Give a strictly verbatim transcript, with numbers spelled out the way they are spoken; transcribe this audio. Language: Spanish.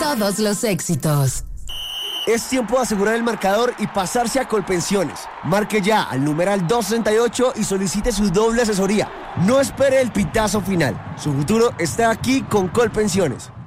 todos los éxitos. Es tiempo de asegurar el marcador y pasarse a Colpensiones. Marque ya al numeral doscientos sesenta y ocho y solicite su doble asesoría. No espere el pitazo final. Su futuro está aquí con Colpensiones.